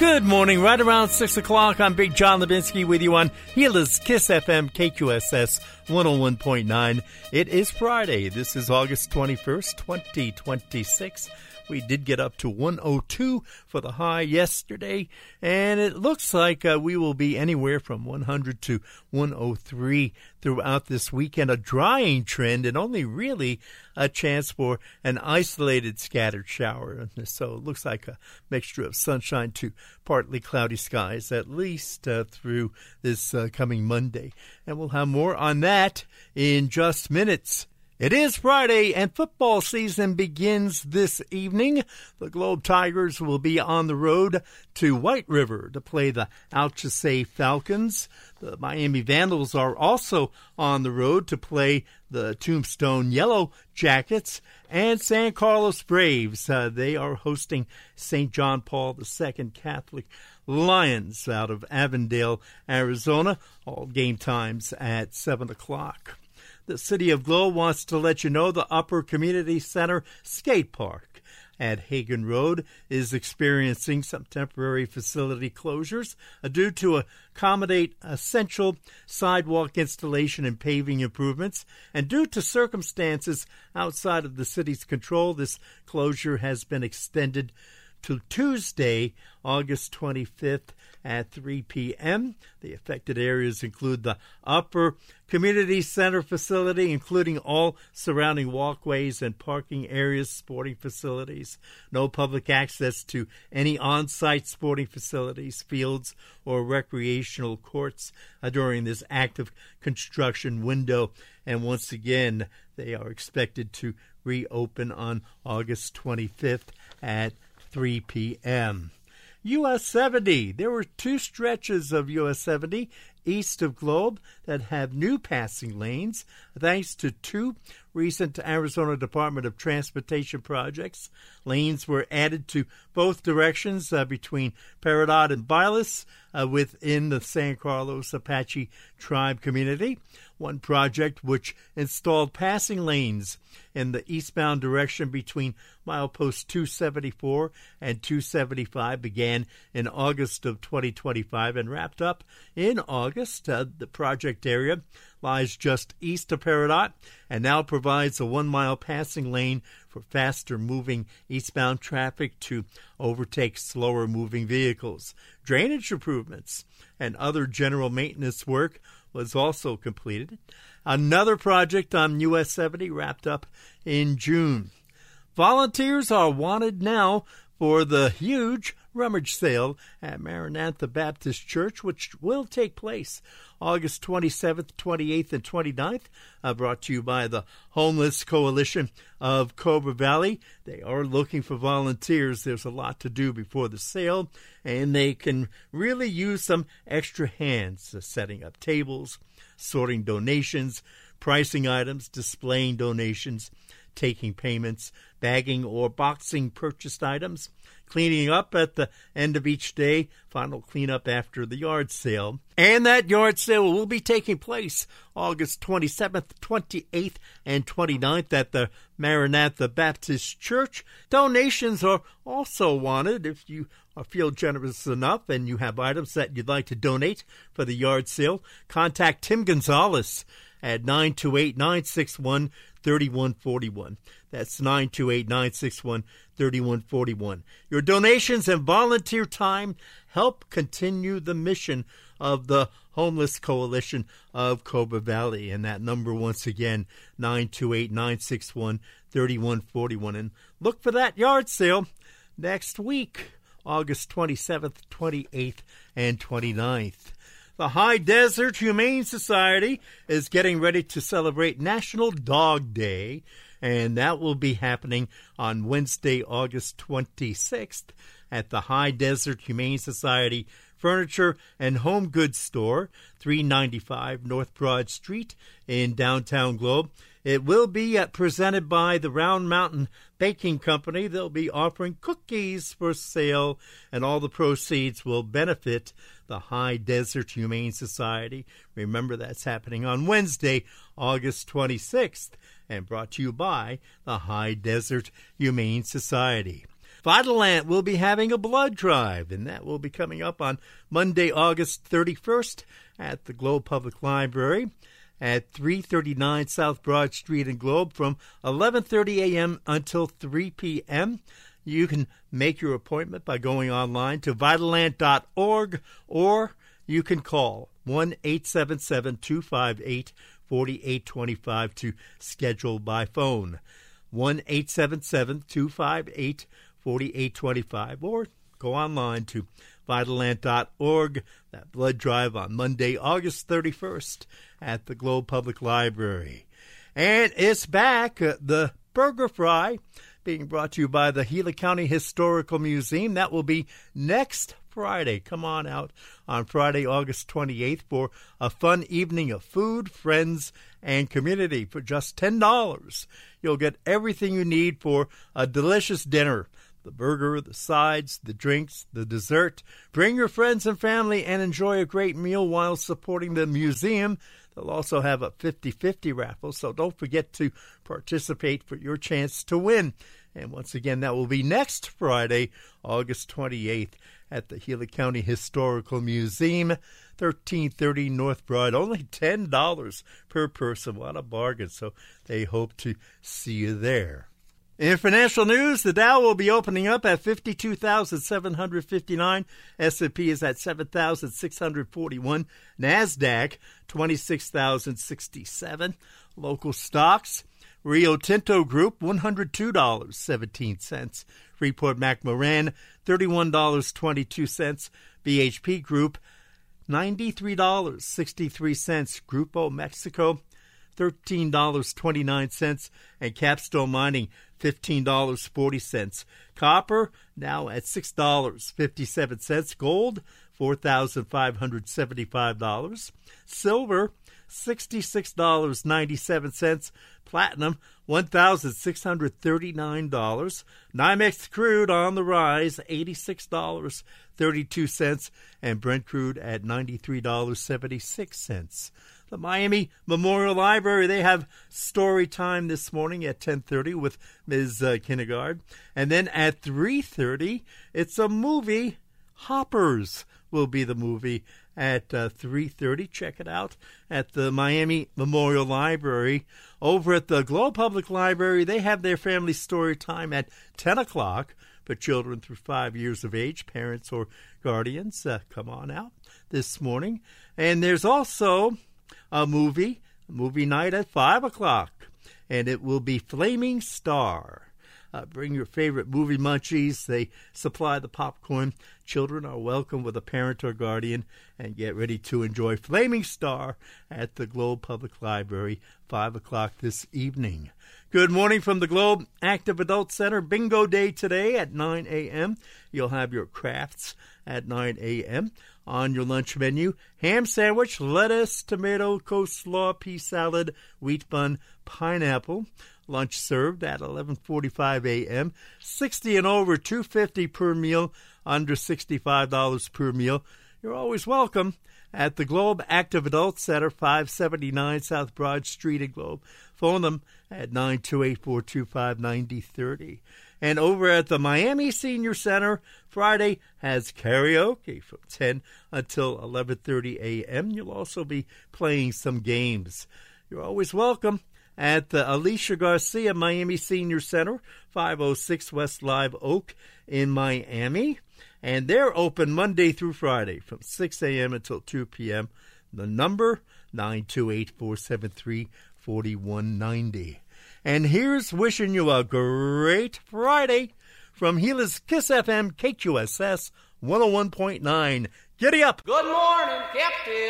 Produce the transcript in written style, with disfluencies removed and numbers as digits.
Good morning. Right around 6 o'clock, I'm Big John Levinsky with you on Gila's Kiss FM KQSS 101.9. It is Friday. This is August 21st, 2026. We did get up to 102 for the high yesterday, and it looks like we will be anywhere from 100 to 103 throughout this weekend. A drying trend and only really a chance for an isolated scattered shower. So it looks like a mixture of sunshine to partly cloudy skies, at least through this coming Monday. And we'll have more on that in just minutes. It is Friday, and football season begins this evening. The Globe Tigers will be on the road to White River to play the Alchesay Falcons. The Miami Vandals are also on the road to play the Tombstone Yellow Jackets. And San Carlos Braves, they are hosting St. John Paul II Catholic Lions out of Avondale, Arizona. All game times at 7 o'clock. The City of Globe wants to let you know the Upper Community Center Skate Park at Hagen Road is experiencing some temporary facility closures due to accommodate essential sidewalk installation and paving improvements. And due to circumstances outside of the city's control, this closure has been extended to Tuesday, August 25th at 3 p.m. The affected areas include the Upper Community Center facility, including all surrounding walkways and parking areas, sporting facilities. No public access to any on-site sporting facilities, fields, or recreational courts during this active construction window. And once again, they are expected to reopen on August 25th at 3 p.m. US 70. There were two stretches of US 70 east of Globe that have new passing lanes thanks to two recent Arizona Department of Transportation projects. Lanes were added to both directions between Peridot and Bylas within the San Carlos Apache tribe community. One project which installed passing lanes in the eastbound direction between milepost 274 and 275 began in August of 2025 and wrapped up in August. The project area lies just east of Peridot and now provides a 1 mile passing lane for faster moving eastbound traffic to overtake slower moving vehicles. Drainage improvements and other general maintenance work was also completed. Another project on US 70 wrapped up in June. Volunteers are wanted now for the huge rummage sale at Maranatha Baptist Church, which will take place August 27th, 28th, and 29th, brought to you by the Homeless Coalition of Cobra Valley. They are looking for volunteers. There's a lot to do before the sale, and they can really use some extra hands, setting up tables, sorting donations, pricing items, displaying donations, taking payments, bagging or boxing purchased items, cleaning up at the end of each day, final cleanup after the yard sale. And that yard sale will be taking place August 27th, 28th, and 29th at the Maranatha Baptist Church. Donations are also wanted if you feel generous enough and you have items that you'd like to donate for the yard sale. Contact Tim Gonzalez at 928-961-3141. That's 928-961-3141. Your donations and volunteer time help continue the mission of the Homeless Coalition of Cobra Valley. And that number, once again, 928-961-3141. And look for that yard sale next week, August 27th, 28th, and 29th. The High Desert Humane Society is getting ready to celebrate National Dog Day, and that will be happening on Wednesday, August 26th at the High Desert Humane Society Furniture and Home Goods Store, 395 North Broad Street in downtown Globe. It will be presented by the Round Mountain Baking Company. They'll be offering cookies for sale, and all the proceeds will benefit the High Desert Humane Society. Remember, that's happening on Wednesday, August 26th, and brought to you by the High Desert Humane Society. Vitalant will be having a blood drive, and that will be coming up on Monday, August 31st at the Globe Public Library at 339 South Broad Street in Globe from 11:30 a.m. until 3 p.m. You can make your appointment by going online to Vitalant.org, or you can call 1-877-258-4825 to schedule by phone. 1-877-258-4825, or go online to Vitalant.org. That blood drive on Monday, August 31st at the Globe Public Library. And it's back, the Burger Fry, being brought to you by the Gila County Historical Museum. That will be next Friday. Come on out on Friday, August 28th for a fun evening of food, friends, and community for just $10. You'll get everything you need for a delicious dinner. The burger, the sides, the drinks, the dessert. Bring your friends and family and enjoy a great meal while supporting the museum. They'll also have a 50-50 raffle, so don't forget to participate for your chance to win. And once again, that will be next Friday, August 28th at the Gila County Historical Museum, 1330 North Broad. Only $10 per person. What a bargain. So they hope to see you there. In financial news, the Dow will be opening up at 52,759. S&P is at 7,641. NASDAQ, 26,067. Local stocks, Rio Tinto Group, $102.17. Freeport-McMoRan, $31.22. BHP Group, $93.63. Grupo Mexico, $13.29, and Capstone Mining, $15.40. Copper now at $6.57. Gold, $4,575. Silver, $66.97. Platinum, $1,639. NYMEX crude on the rise, $86.32, and Brent crude at $93.76. The Miami Memorial Library, they have story time this morning at 10:30 with Ms. Kinnegard. And then at 3:30, it's a movie. Hoppers will be the movie at 3:30. Check it out at the Miami Memorial Library. Over at the Globe Public Library, they have their family story time at 10 o'clock for children through 5 years of age, parents or guardians. Come on out this morning. And there's also a movie night at 5 o'clock, and it will be Flaming Star. Bring your favorite movie munchies. They supply the popcorn. Children are welcome with a parent or guardian, and get ready to enjoy Flaming Star at the Globe Public Library, 5 o'clock this evening. Good morning from the Globe Active Adult Center. Bingo Day today at 9 a.m. You'll have your crafts at 9 a.m. On your lunch menu, ham sandwich, lettuce, tomato, coleslaw, pea salad, wheat bun, pineapple. Lunch served at 11:45 a.m. 60 and over, $2.50 per meal. Under $65 per meal. You're always welcome at the Globe Active Adult Center, 579 South Broad Street in Globe. Phone them at 928-425-9030. And over at the Miami Senior Center, Friday has karaoke from 10 until 11:30 a.m. You'll also be playing some games. You're always welcome at the Alicia Garcia Miami Senior Center, 506 West Live Oak in Miami. And they're open Monday through Friday from 6 a.m. until 2 p.m. The number, 928-473-4190. And here's wishing you a great Friday from Gila's Kiss FM KQSS 101.9. Giddy up! Good morning, Captain.